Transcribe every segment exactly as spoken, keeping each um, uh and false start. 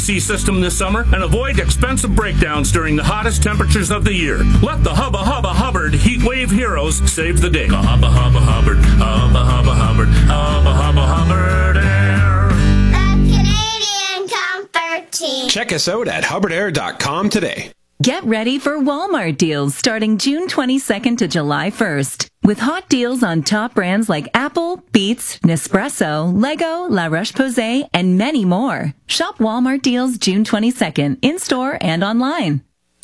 C system this summer and avoid expensive breakdowns during the hottest temperatures of the year. Let the Hubba Hubba Hubbard Heat Wave Heroes save the day. Hubba Hubba Hubbard, Hubba Hubba Hubbard, Hubba Hubba Hubbard Air. The Canadian Comfort Team. Check us out at hubbard air dot com today. Get ready for Walmart deals starting June twenty-second to July first. With hot deals on top brands like Apple, Beats, Nespresso, Lego, La Roche-Posay, and many more. Shop Walmart deals June twenty-second in-store and online.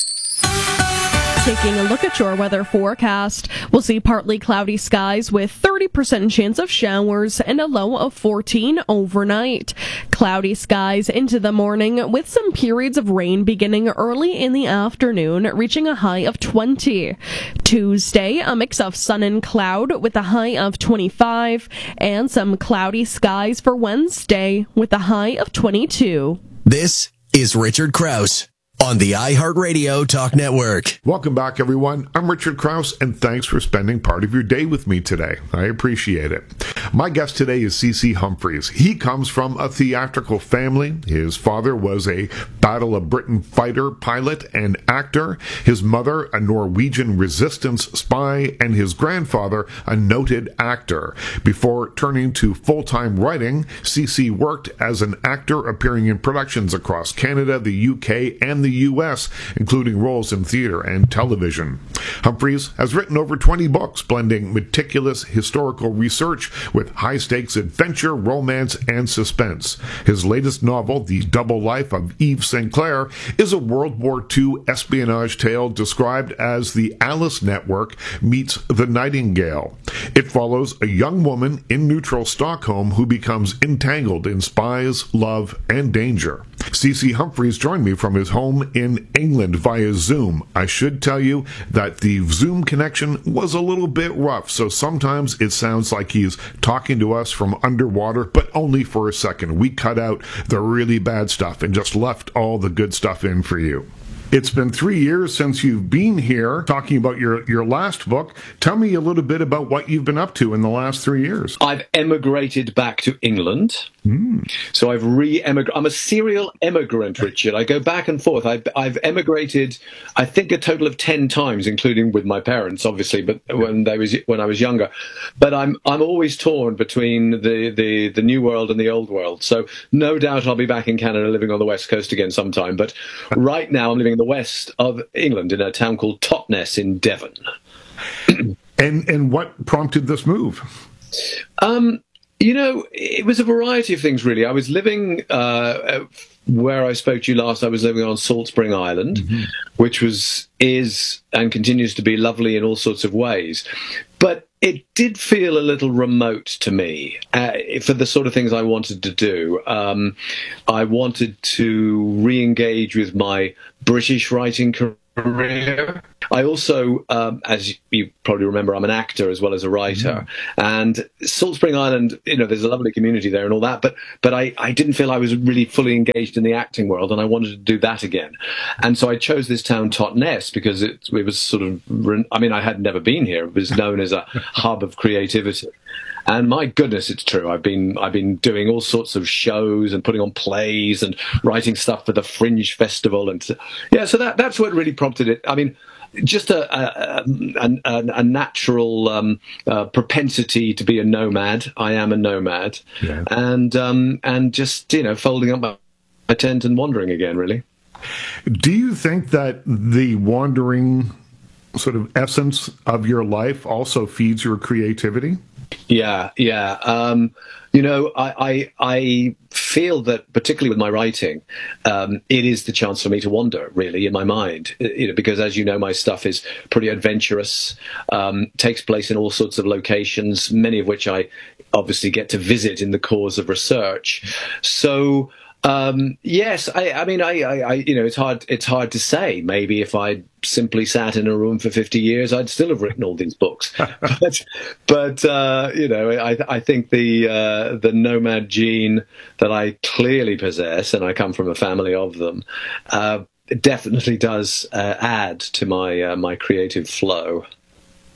Taking a look at your weather forecast, we'll see partly cloudy skies with thirty percent chance of showers and a low of fourteen overnight. Cloudy skies into the morning with some periods of rain beginning early in the afternoon, reaching a high of twenty. Tuesday, a mix of sun and cloud with a high of twenty-five, and some cloudy skies for Wednesday with a high of twenty-two. This is Richard Krause on the iHeartRadio Talk Network. Welcome back, everyone. I'm Richard Krause, and thanks for spending part of your day with me today. I appreciate it. My guest today is C C Humphreys. He comes from a theatrical family. His father was a Battle of Britain fighter, pilot, and actor. His mother, a Norwegian resistance spy, and his grandfather, a noted actor. Before turning to full-time writing, C C worked as an actor, appearing in productions across Canada, the U K, and the U S, including roles in theater and television. Humphreys has written over twenty books, blending meticulous historical research with high-stakes adventure, romance, and suspense. His latest novel, The Double Life of Eve Sinclair, is a World War Two espionage tale described as the Alice Network meets the Nightingale. It follows a young woman in neutral Stockholm who becomes entangled in spies, love, and danger. C C Humphreys joined me from his home in England via Zoom. I should tell you that the Zoom connection was a little bit rough, so sometimes it sounds like he's talking to us from underwater, but only for a second. We cut out the really bad stuff and just left all the good stuff in for you. It's been three years since you've been here talking about your, your last book. Tell me a little bit about what you've been up to in the last three years. I've emigrated back to England. Mm. So I've re-emigrated. I'm a serial emigrant, Richard. I go back and forth. I've, I've emigrated, I think, a total of ten times, including with my parents, obviously, but when they was when I was younger. But I'm I'm always torn between the, the, the new world and the old world. So no doubt I'll be back in Canada, living on the West Coast again sometime. But right now I'm living in the west of England in a town called Totnes in Devon. and and what prompted this move? Um. You know, it was a variety of things, really. I was living uh, where I spoke to you last. I was living on Salt Spring Island, mm-hmm. which was, is, and continues to be lovely in all sorts of ways. But it did feel a little remote to me uh, for the sort of things I wanted to do. Um, I wanted to re-engage with my British writing career. I also, um, as you probably remember, I'm an actor as well as a writer. Mm. And Salt Spring Island, you know, there's a lovely community there and all that, but but I, I didn't feel I was really fully engaged in the acting world, and I wanted to do that again. And so I chose this town, Totnes, because it, it was sort of, I mean, I had never been here. It was known as a hub of creativity. And my goodness, it's true. I've been I've been doing all sorts of shows and putting on plays and writing stuff for the Fringe Festival, and yeah, so that that's what really prompted it. I mean, just a a, a, a natural um, uh, propensity to be a nomad. I am a nomad, yeah. and um, and just you know folding up my tent and wandering again. Really. Do you think that the wandering sort of essence of your life also feeds your creativity? Yeah, yeah. Um, you know, I, I I feel that particularly with my writing, um, it is the chance for me to wander, really, in my mind. You know, because as you know, my stuff is pretty adventurous, um, takes place in all sorts of locations, many of which I obviously get to visit in the course of research. So. Um, yes, I, I mean, I, I, I, you know, it's hard, it's hard to say. Maybe if I'd simply sat in a room for fifty years, I'd still have written all these books. but, but, uh, you know, I, I think the, uh, the nomad gene that I clearly possess, and I come from a family of them, uh, definitely does, uh, add to my, uh, my creative flow.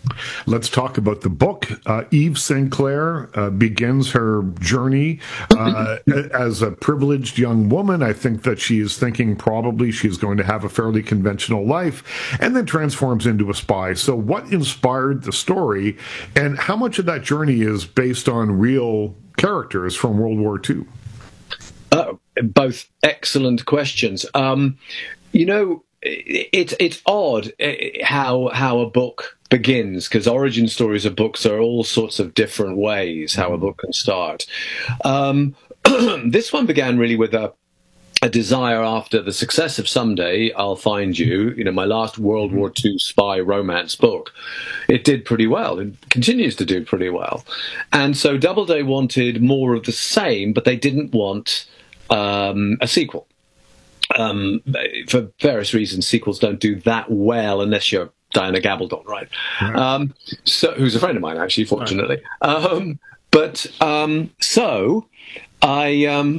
Let's talk about the book. Uh, Eve Sinclair uh, begins her journey uh, as a privileged young woman. I think that she is thinking probably she's going to have a fairly conventional life, and then transforms into a spy. So what inspired the story, and how much of that journey is based on real characters from World War Two? Uh, both excellent questions. Um, you know, it's it's odd how how a book begins, because origin stories of books are all sorts of different ways how a book can start. Um, this one began really with a a desire after the success of Someday I'll Find You, you know, my last World War Two spy romance book. It did pretty well. It continues to do pretty well. And so Doubleday wanted more of the same, but they didn't want um, a sequel. Um, for various reasons, sequels don't do that well unless you're Diana Gabaldon, right? right. Um, so, who's a friend of mine, actually, fortunately. Right. Um, but um, so I, um,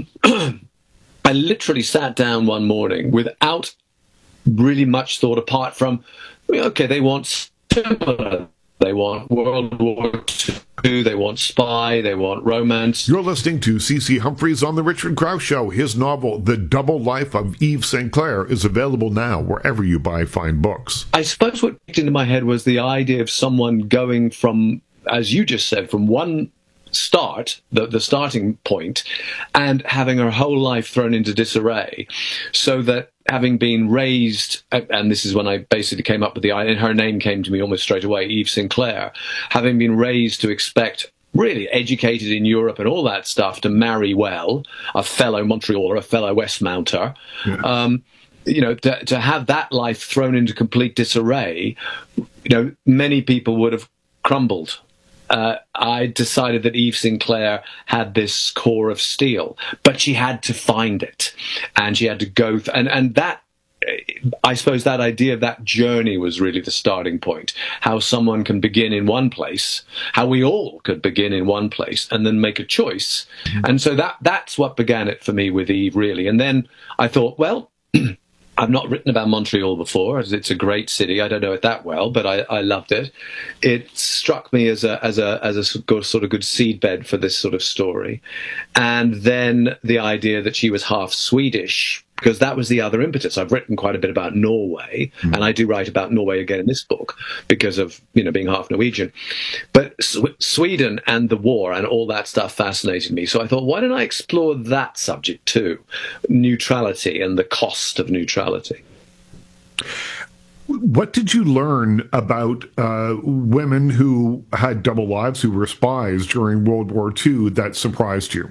I literally sat down one morning without really much thought, apart from, okay, they want similar. They want World War Two, they want spy, they want romance. You're listening to C C Humphreys on The Richard Krause Show. His novel, The Double Life of Eve Sinclair, is available now wherever you buy fine books. I suppose what kicked into my head was the idea of someone going from, as you just said, from one start, the, the starting point, and having her whole life thrown into disarray, so that having been raised, and this is when I basically came up with the idea, and her name came to me almost straight away, Eve Sinclair, having been raised to expect, really educated in Europe and all that stuff, to marry well, a fellow Montrealer, a fellow Westmounter, yeah. um, you know, to, to have that life thrown into complete disarray, you know, many people would have crumbled. Uh, I decided that Eve Sinclair had this core of steel, but she had to find it, and she had to go, th- and and that, I suppose, that idea of that journey was really the starting point. How someone can begin in one place, how we all could begin in one place, and then make a choice. Mm-hmm. And so that that's what began it for me with Eve, really. And then I thought, well, I've not written about Montreal before. It's a great city. I don't know it that well, but I, I loved it. It struck me as a as a as a sort of good seedbed for this sort of story. And then the idea that she was half Swedish, because that was the other impetus. I've written quite a bit about Norway, mm. and I do write about Norway again in this book because of, you know, being half Norwegian. But Sw- Sweden and the war and all that stuff fascinated me. So I thought, why don't I explore that subject too? Neutrality and the cost of neutrality. What did you learn about uh, women who had double lives, who were spies during World War Two, that surprised you?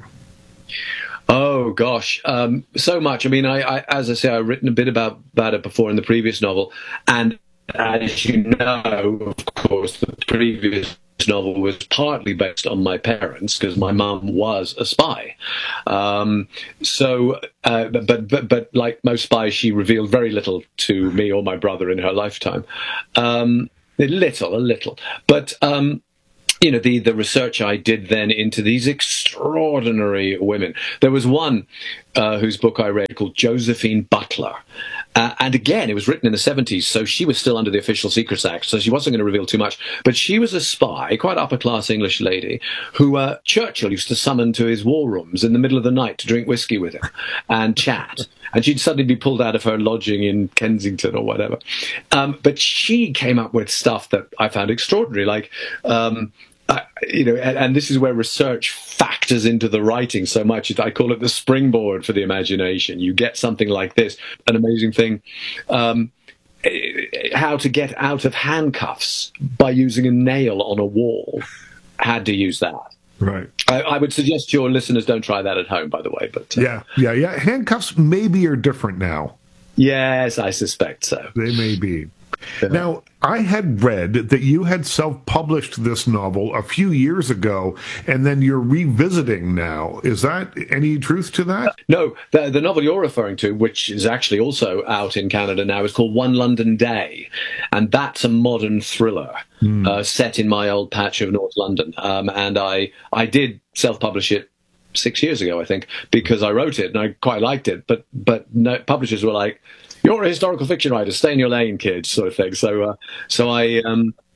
Oh, gosh, um, so much. I mean, I, I, as I say, I've written a bit about, about it before in the previous novel. And as you know, of course, the previous novel was partly based on my parents, because my mum was a spy. Um, so, uh, but, but, but like most spies, she revealed very little to me or my brother in her lifetime. Um, a little, a little. But, um, you know, the, the research I did then into these extraordinary women. There was one uh, whose book I read called Josephine Butler. Uh, and again, it was written in the seventies, so she was still under the Official Secrets Act, so she wasn't going to reveal too much. But she was a spy, quite upper-class English lady, who uh, Churchill used to summon to his war rooms in the middle of the night to drink whiskey with him and chat. And she'd suddenly be pulled out of her lodging in Kensington or whatever. Um, but she came up with stuff that I found extraordinary, like... Um, Uh, you know, and, and this is where research factors into the writing so much. I call it the springboard for the imagination. You get something like this, an amazing thing. Um, how to get out of handcuffs by using a nail on a wall. Had to use that. Right. I, I would suggest your listeners don't try that at home, by the way. But uh, yeah, yeah, yeah. Handcuffs maybe are different now. Yes, I suspect so. They may be. Yeah. Now, I had read that you had self-published this novel a few years ago, and then you're revisiting now. Is that any truth to that? No, the, the novel you're referring to, which is actually also out in Canada now, is called One London Day, and that's a modern thriller mm. uh, set in my old patch of North London. Um, and I, I did self-publish it six years ago, I think, because I wrote it and I quite liked it, but but no, publishers were like, "You're a historical fiction writer. Stay in your lane, kid," sort of thing. So, uh, so I, um,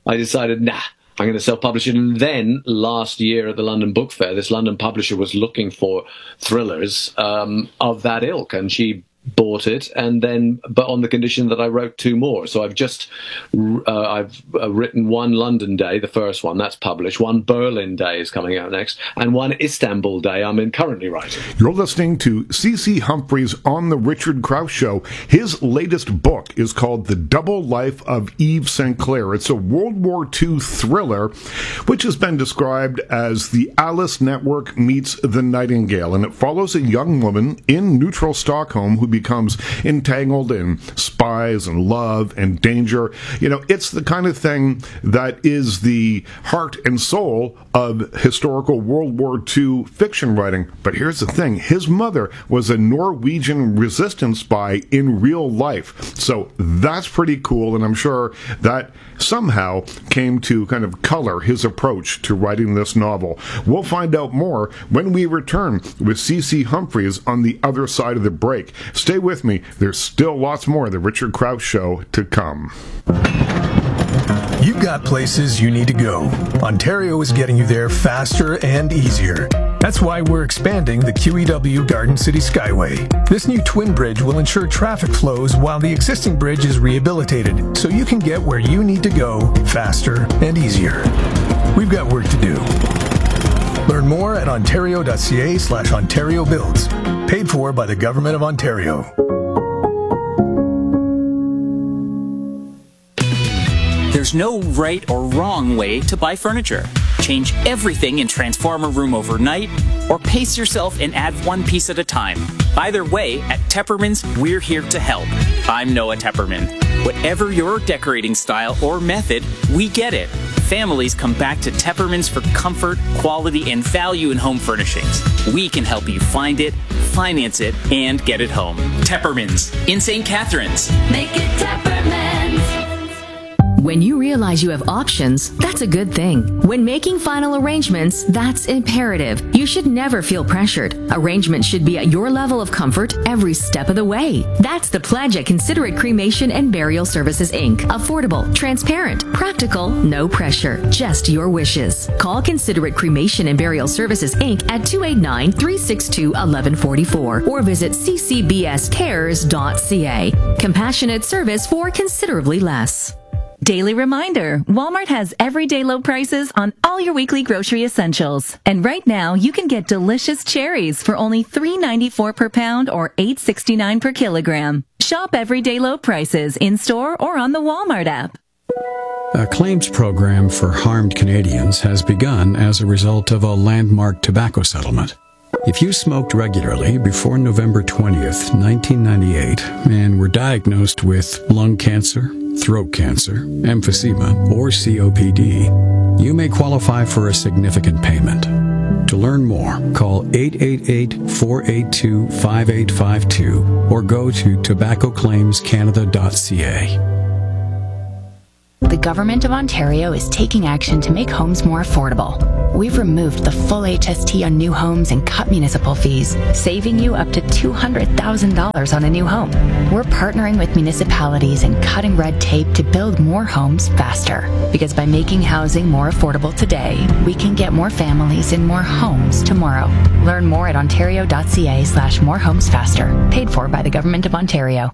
I decided, nah, I'm going to self-publish it. And then last year at the London Book Fair, this London publisher was looking for thrillers um, of that ilk, and she bought it, and then but on the condition that I wrote two more. So I've just uh, I've uh, written one London Day, the first one that's published, one Berlin Day is coming out next, and one Istanbul Day I'm in currently writing. You're listening to C C Humphreys on the Richard Krause Show. His latest book is called The Double Life of Eve Saint Clair. It's a World War Two thriller, which has been described as the Alice Network meets the Nightingale, and it follows a young woman in neutral Stockholm who becomes entangled in spies and love and danger. You know, it's the kind of thing that is the heart and soul of historical World War Two fiction writing. But here's the thing. His mother was a Norwegian resistance spy in real life. So that's pretty cool, and I'm sure that somehow came to kind of color his approach to writing this novel. We'll find out more when we return with C C Humphreys on the other side of the break. Stay with me. There's still lots more of the Richard Krause Show to come. You've got places you need to go. Ontario is getting you there faster and easier. That's why we're expanding the Q E W Garden City Skyway. This new twin bridge will ensure traffic flows while the existing bridge is rehabilitated, so you can get where you need to go faster and easier. We've got work to do. Learn more at ontario.ca slash Ontario Builds. Paid for by the Government of Ontario. There's no right or wrong way to buy furniture. Change everything and transform a room overnight, or pace yourself and add one piece at a time. Either way, at Tepperman's, we're here to help. I'm Noah Tepperman. Whatever your decorating style or method, we get it. Families come back to Tepperman's for comfort, quality, and value in home furnishings. We can help you find it, finance it, and get it home. Tepperman's in Saint Catharines. Make it Tepperman's. When you realize you have options, that's a good thing. When making final arrangements, that's imperative. You should never feel pressured. Arrangements should be at your level of comfort every step of the way. That's the pledge at Considerate Cremation and Burial Services, Incorporated. Affordable, transparent, practical, no pressure, just your wishes. Call Considerate Cremation and Burial Services, Incorporated at two eight nine, three six two, one one four four or visit c c b s cares dot c a. Compassionate service for considerably less. Daily reminder, Walmart has everyday low prices on all your weekly grocery essentials. And right now, you can get delicious cherries for only three ninety-four per pound or eight sixty-nine per kilogram. Shop everyday low prices in-store or on the Walmart app. A claims program for harmed Canadians has begun as a result of a landmark tobacco settlement. If you smoked regularly before November twentieth, nineteen ninety-eight, and were diagnosed with lung cancer, throat cancer, emphysema, or C O P D, you may qualify for a significant payment. To learn more, call eight eight eight, four eight two, five eight five two or go to tobacco claims canada dot c a. The Government of Ontario is taking action to make homes more affordable. We've removed the full H S T on new homes and cut municipal fees, saving you up to two hundred thousand dollars on a new home. We're partnering with municipalities and cutting red tape to build more homes faster. Because by making housing more affordable today, we can get more families in more homes tomorrow. Learn more at ontario.ca slash more homes faster. Paid for by the Government of Ontario.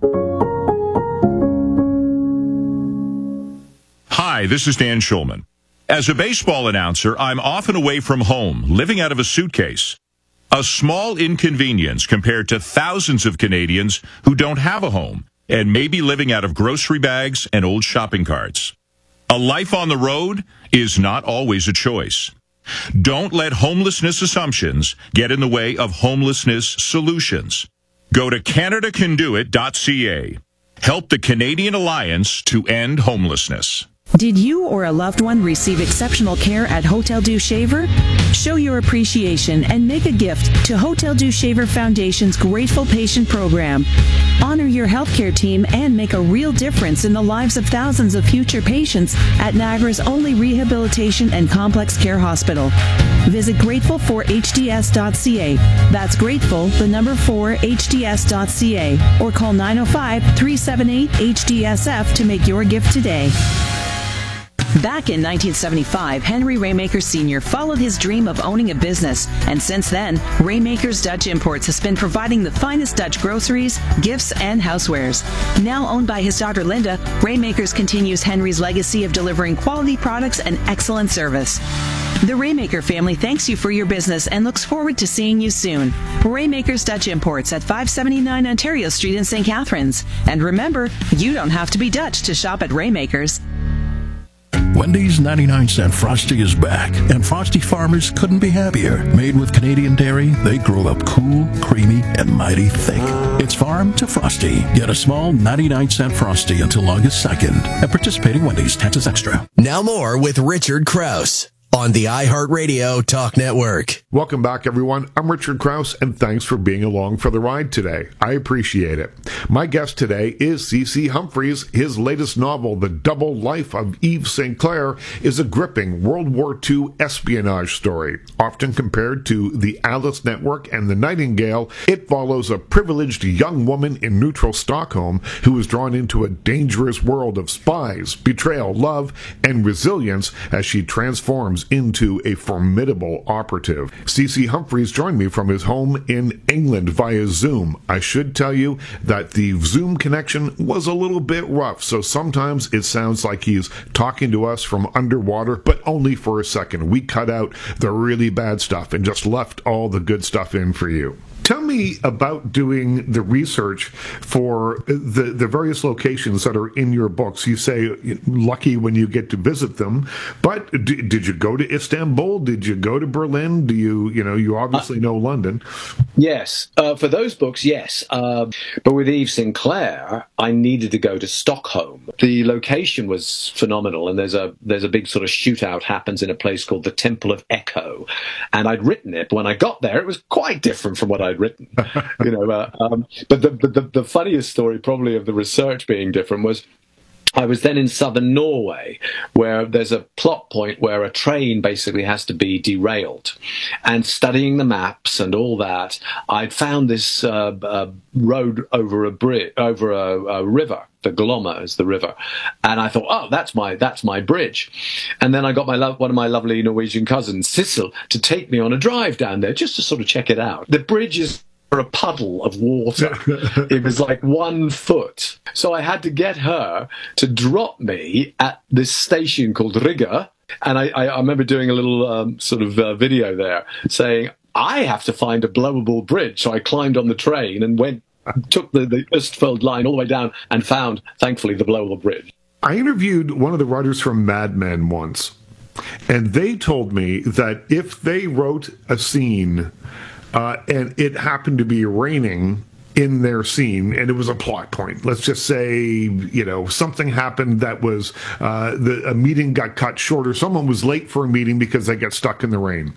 Hi, this is Dan Schulman. As a baseball announcer, I'm often away from home, living out of a suitcase. A small inconvenience compared to thousands of Canadians who don't have a home and may be living out of grocery bags and old shopping carts. A life on the road is not always a choice. Don't let homelessness assumptions get in the way of homelessness solutions. Go to canada can do it dot c a. Help the Canadian Alliance to End Homelessness. Did you or a loved one receive exceptional care at Hotel Dieu Shaver? Show your appreciation and make a gift to Hotel Dieu Shaver Foundation's Grateful Patient Program. Honor your healthcare team and make a real difference in the lives of thousands of future patients at Niagara's only rehabilitation and complex care hospital. Visit grateful for h d s dot c a. That's grateful, the number four, h d s dot c a. Or call nine oh five, three seven eight, H D S F to make your gift today. Back in nineteen seventy-five, Henry Raymaker Senior followed his dream of owning a business, and since then, Raymaker's Dutch Imports has been providing the finest Dutch groceries, gifts, and housewares. Now owned by his daughter Linda, Raymakers continues Henry's legacy of delivering quality products and excellent service. The Raymaker family thanks you for your business and looks forward to seeing you soon. Raymaker's Dutch Imports at five seventy-nine Ontario Street in Saint Catharines. And remember, you don't have to be Dutch to shop at Raymaker's. Wendy's ninety-nine cent Frosty is back, and Frosty farmers couldn't be happier. Made with Canadian dairy, they grow up cool, creamy, and mighty thick. It's farm to Frosty. Get a small ninety-nine cent Frosty until August second at participating Wendy's. Taxes extra. Now more with Richard Krause on the iHeartRadio Talk Network. Welcome back, everyone. I'm Richard Krause, and thanks for being along for the ride today. I appreciate it. My guest today is C C Humphreys. His latest novel, The Double Life of Eve Saint Clair, is a gripping World War Two espionage story. Often compared to The Alice Network and The Nightingale, it follows a privileged young woman in neutral Stockholm who is drawn into a dangerous world of spies, betrayal, love, and resilience as she transforms into a formidable operative. C C Humphreys joined me from his home in England via Zoom. I should tell you that the Zoom connection was a little bit rough, so sometimes it sounds like he's talking to us from underwater, but only for a second. We cut out the really bad stuff and just left all the good stuff in for you. Tell me about doing the research for the, the various locations that are in your books. You say lucky when you get to visit them, but d- did you go to Istanbul? Did you go to Berlin? Do you, you know, you obviously uh, know London. Yes. Uh, for those books, yes. Uh, but with Eve Saint Clair, I needed to go to Stockholm. The location was phenomenal, and there's a there's a big sort of shootout happens in a place called the Temple of Echo. And I'd written it. When I got there, it was quite different from what I'd written, you know. Uh, um, but the, the the funniest story, probably of the research being different, was I was then in southern Norway, where there's a plot point where a train basically has to be derailed. And studying the maps and all that, I'd found this uh, uh, road over a bridge, over a, a river. The Glomma is the river, and I thought, oh, that's my that's my bridge. And then I got my lo- one of my lovely Norwegian cousins, Sissel, to take me on a drive down there just to sort of check it out. The bridge is a puddle of water. It was like one foot. So I had to get her to drop me at this station called Riga, and I, I, I remember doing a little um, sort of uh, video there saying, I have to find a blowable bridge. So I climbed on the train and went. Took the, the Østfold line all the way down and found, thankfully, the blowable bridge. I interviewed one of the writers from Mad Men once, and they told me that if they wrote a scene uh, and it happened to be raining in their scene, and it was a plot point. Let's just say, you know, something happened that was, uh, the, a meeting got cut short, or someone was late for a meeting because they got stuck in the rain.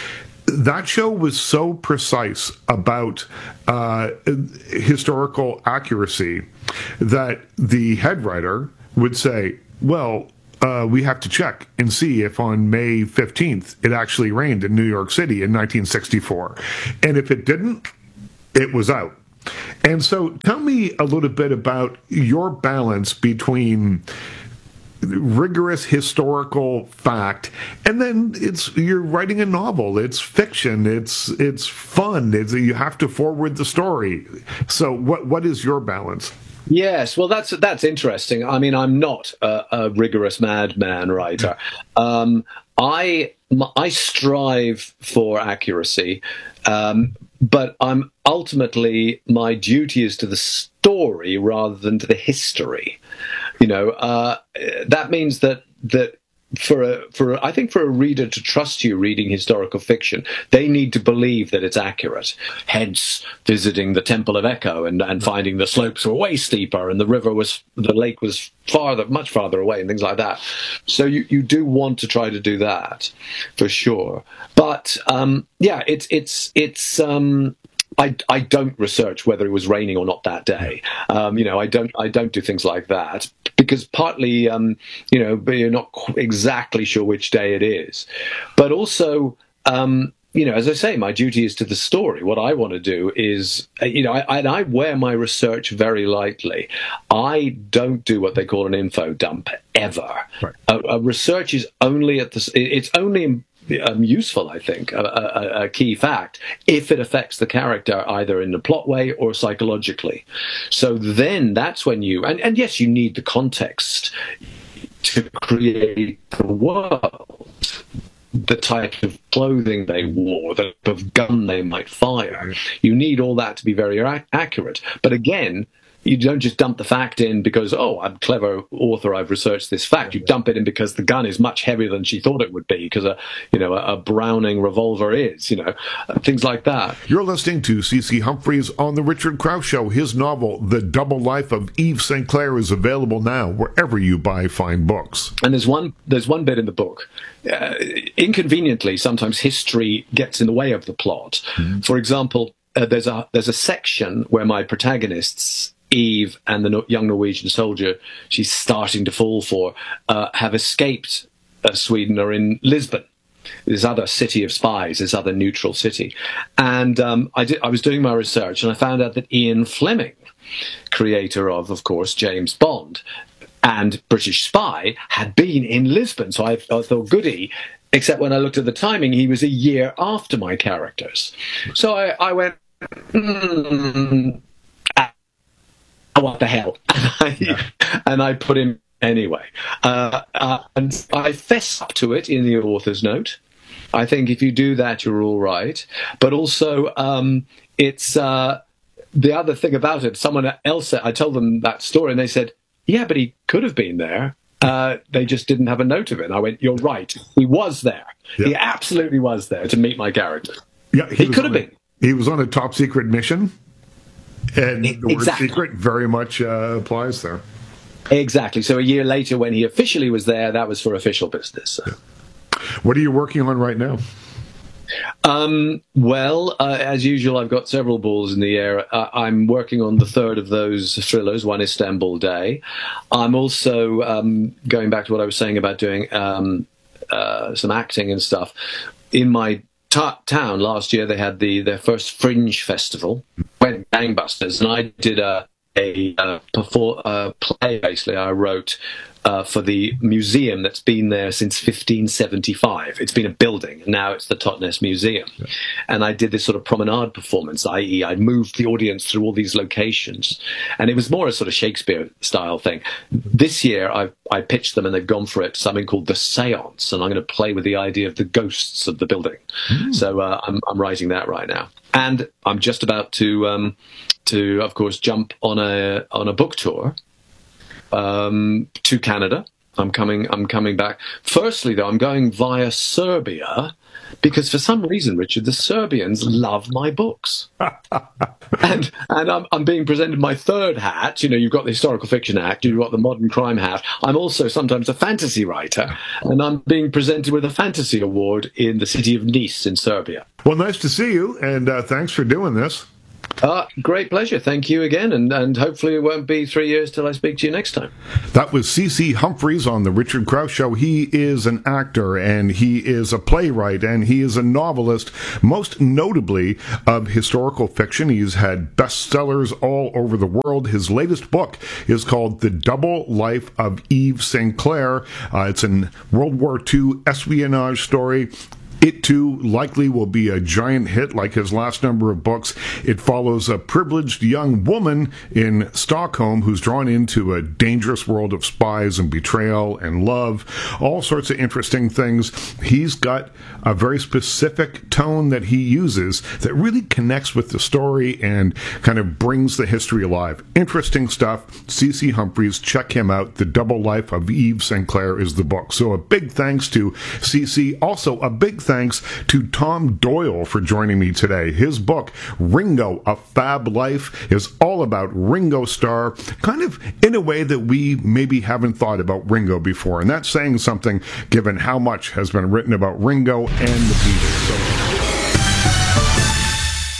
That show was so precise about uh, historical accuracy that the head writer would say, well, uh, we have to check and see if on May fifteenth it actually rained in New York City in nineteen sixty-four. And if it didn't, it was out. And so tell me a little bit about your balance between rigorous historical fact, and then it's you're writing a novel. It's fiction. It's it's fun. It's, you have to forward the story. So what what is your balance? Yes, well, that's that's interesting. I mean, I'm not a, a rigorous madman writer. Um, I I strive for accuracy, um, but I'm ultimately my duty is to the story rather than to the history. You know, uh, that means that that for a for a, I think for a reader to trust you reading historical fiction, they need to believe that it's accurate. Hence, visiting the Temple of Echo and, and finding the slopes were way steeper and the river was the lake was farther, much farther away, and things like that. So you, you do want to try to do that for sure. But um, yeah, it's it's it's. Um, I, I don't research whether it was raining or not that day. Um, you know, I don't I don't do things like that because partly, um, you know, you're not exactly sure which day it is, but also, um, you know, as I say, my duty is to the story. What I want to do is, you know, I, I wear my research very lightly. I don't do what they call an info dump ever. Right. A, a research is only at the, it's only um, useful, I think, a, a, a key fact, if it affects the character either in the plot way or psychologically. So then that's when you, and, and yes, you need the context to create the world, the type of clothing they wore, the type of gun they might fire. You need all that to be very ac- accurate. But again, you don't just dump the fact in because, oh, I'm a clever author, I've researched this fact. You dump it in because the gun is much heavier than she thought it would be, because a, you know, a, a Browning revolver is, you know, things like that. You're listening to C C Humphreys on The Richard Krause Show. His novel, The Double Life of Eve Saint Clair, is available now wherever you buy fine books. And there's one, there's one bit in the book. Uh, inconveniently, sometimes history gets in the way of the plot. Mm-hmm. For example, uh, there's a there's a section where my protagonists, Eve and the young Norwegian soldier she's starting to fall for, uh, have escaped uh, Sweden, or in Lisbon, this other city of spies, this other neutral city. And um, I, did, I was doing my research, and I found out that Ian Fleming, creator of, of course, James Bond, and British Spy, had been in Lisbon. So I, I thought, goody, except when I looked at the timing, he was a year after my characters. So I, I went, hmm, what the hell? Yeah. And I put him anyway. Uh, uh, and I fess up to it in the author's note. I think if you do that, you're all right. But also, um, it's uh, the other thing about it, someone else, I told them that story, and they said, yeah, but he could have been there. Uh, they just didn't have a note of it. And I went, you're right. He was there. Yeah. He absolutely was there to meet my character. Yeah, he, he could have a, been. He was on a top secret mission. And the exactly. word secret very much uh, applies there. Exactly. So a year later, when he officially was there, that was for official business. So. Yeah. What are you working on right now? Um, well, uh, as usual, I've got several balls in the air. Uh, I'm working on the third of those thrillers, One Istanbul Day. I'm also um, going back to what I was saying about doing um, uh, some acting and stuff. In my t- town last year, they had the their first Fringe Festival, went gangbusters, and I did a a, a, perform- a play. Basically, I wrote. Uh, for the museum that's been there since fifteen seventy-five. It's been a building, and now it's the Totnes Museum. Yeah. And I did this sort of promenade performance, that is I moved the audience through all these locations. And it was more a sort of Shakespeare-style thing. This year, I, I pitched them, and they've gone for it, something called The Seance, and I'm going to play with the idea of the ghosts of the building. Mm. So uh, I'm, I'm writing that right now. And I'm just about to, um, to of course, jump on a on a book tour. Um, to Canada. I'm coming. I'm coming back. Firstly, though, I'm going via Serbia because, for some reason, Richard, the Serbians love my books, and and I'm, I'm being presented my third hat. You know, you've got the historical fiction hat, you've got the modern crime hat. I'm also sometimes a fantasy writer, and I'm being presented with a fantasy award in the city of Nice in Serbia. Well, nice to see you, and uh, thanks for doing this. Uh, great pleasure. Thank you again. And, and hopefully it won't be three years till I speak to you next time. That was C C Humphreys on The Richard Krause Show. He is an actor, and he is a playwright, and he is a novelist, most notably of historical fiction. He's had bestsellers all over the world. His latest book is called The Double Life of Eve Saint Clair. Uh, it's a World War Two espionage story. It, too, likely will be a giant hit like his last number of books. It follows a privileged young woman in Stockholm who's drawn into a dangerous world of spies and betrayal and love, all sorts of interesting things. He's got a very specific tone that he uses that really connects with the story and kind of brings the history alive. Interesting stuff. C C Humphreys, check him out. The Double Life of Eve Saint Clair is the book. So a big thanks to C C. Also, a big thanks Thanks to Tom Doyle for joining me today. His book, Ringo, A Fab Life, is all about Ringo Starr, kind of in a way that we maybe haven't thought about Ringo before. And that's saying something given how much has been written about Ringo and the Beatles. So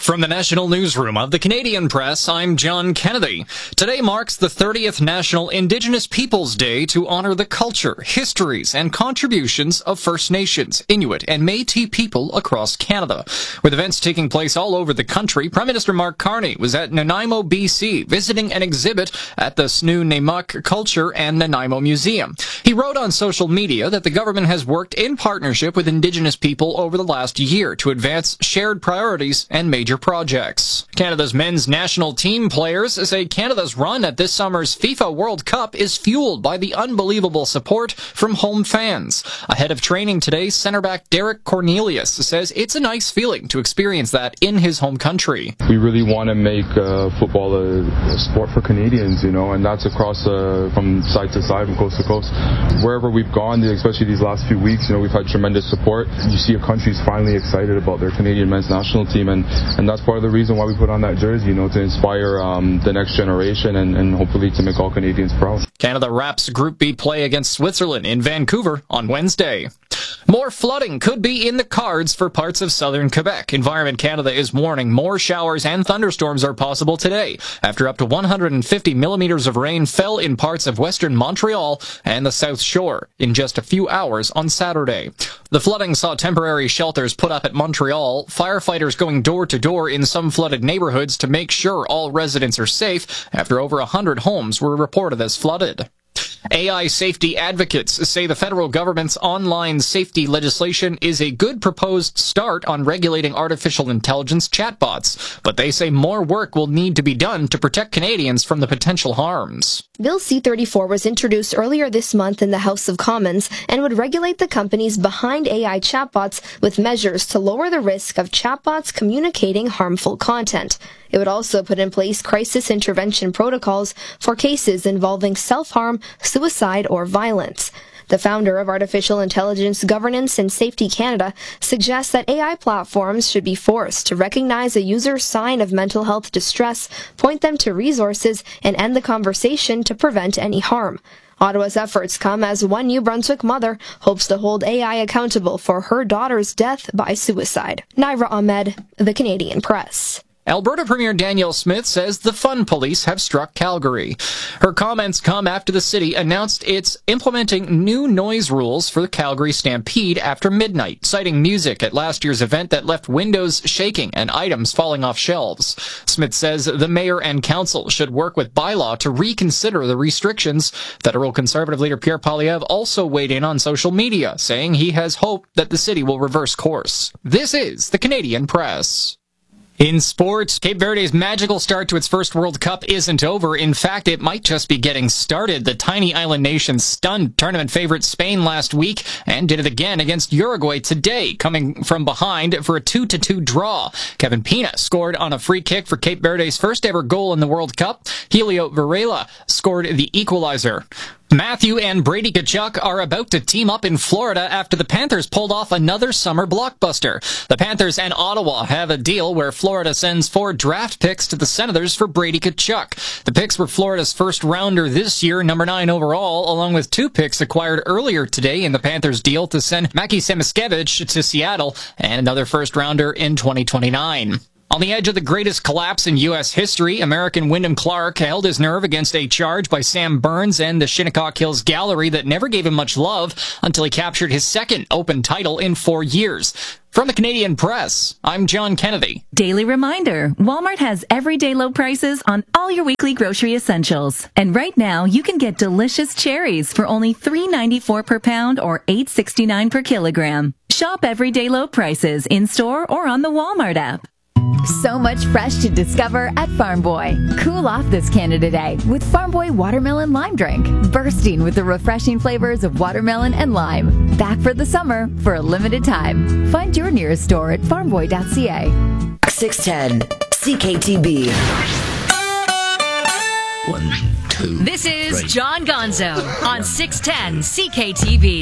From the National Newsroom of the Canadian Press, I'm John Kennedy. Today marks the thirtieth National Indigenous Peoples Day to honor the culture, histories, and contributions of First Nations, Inuit, and Métis people across Canada. With events taking place all over the country, Prime Minister Mark Carney was at Nanaimo, B C, visiting an exhibit at the Snuneymuxw Culture and Nanaimo Museum. He wrote on social media that the government has worked in partnership with Indigenous people over the last year to advance shared priorities and major projects. Canada's men's national team players say Canada's run at this summer's FIFA World Cup is fueled by the unbelievable support from home fans. Ahead of training today, centre back Derek Cornelius says it's a nice feeling to experience that in his home country. We really want to make uh, football a, a sport for Canadians, you know, and that's across uh, from side to side, from coast to coast. Wherever we've gone, especially these last few weeks, you know, we've had tremendous support. You see a country's finally excited about their Canadian men's national team, and, and that's part of the reason why we put on that jersey, you know, to inspire um, the next generation and, and hopefully to make all Canadians proud. Canada wraps Group B play against Switzerland in Vancouver on Wednesday. More flooding could be in the cards for parts of southern Quebec. Environment Canada is warning more showers and thunderstorms are possible today after up to one hundred fifty millimeters of rain fell in parts of western Montreal and the South Shore in just a few hours on Saturday. The flooding saw temporary shelters put up at Montreal, firefighters going door to door in some flooded neighborhoods to make sure all residents are safe after over one hundred homes were reported as flooded. A I safety advocates say the federal government's online safety legislation is a good proposed start on regulating artificial intelligence chatbots, but they say more work will need to be done to protect Canadians from the potential harms. Bill C thirty-four was introduced earlier this month in the House of Commons and would regulate the companies behind A I chatbots with measures to lower the risk of chatbots communicating harmful content. It would also put in place crisis intervention protocols for cases involving self-harm, suicide, or violence. The founder of Artificial Intelligence Governance and Safety Canada suggests that A I platforms should be forced to recognize a user's sign of mental health distress, point them to resources, and end the conversation to prevent any harm. Ottawa's efforts come as one New Brunswick mother hopes to hold A I accountable for her daughter's death by suicide. Naira Ahmed, The Canadian Press. Alberta Premier Danielle Smith says the fun police have struck Calgary. Her comments come after the city announced it's implementing new noise rules for the Calgary Stampede after midnight, citing music at last year's event that left windows shaking and items falling off shelves. Smith says the mayor and council should work with bylaw to reconsider the restrictions. Federal Conservative leader Pierre Poilievre also weighed in on social media, saying he has hope that the city will reverse course. This is the Canadian Press. In sports, Cape Verde's magical start to its first World Cup isn't over. In fact, it might just be getting started. The tiny island nation stunned tournament favorite Spain last week and did it again against Uruguay today, coming from behind for a two to two draw. Kevin Pina scored on a free kick for Cape Verde's first ever goal in the World Cup. Helio Varela scored the equalizer. Matthew and Brady Tkachuk are about to team up in Florida after the Panthers pulled off another summer blockbuster. The Panthers and Ottawa have a deal where Florida sends four draft picks to the Senators for Brady Tkachuk. The picks were Florida's first rounder this year, number nine overall, along with two picks acquired earlier today in the Panthers deal to send Mackie Samoskevich to Seattle and another first rounder in twenty twenty-nine. On the edge of the greatest collapse in U S history, American Wyndham Clark held his nerve against a charge by Sam Burns and the Shinnecock Hills Gallery that never gave him much love until he captured his second Open title in four years. From the Canadian Press, I'm John Kennedy. Daily reminder, Walmart has everyday low prices on all your weekly grocery essentials. And right now, you can get delicious cherries for only three ninety-four per pound or eight sixty-nine per kilogram. Shop everyday low prices in-store or on the Walmart app. So much fresh to discover at Farm Boy. Cool off this Canada Day with Farm Boy Watermelon Lime Drink. Bursting with the refreshing flavors of watermelon and lime. Back for the summer for a limited time. Find your nearest store at farm boy dot c a. six ten C K T B. One, two. This is three. John Gonzo on six ten C K T B.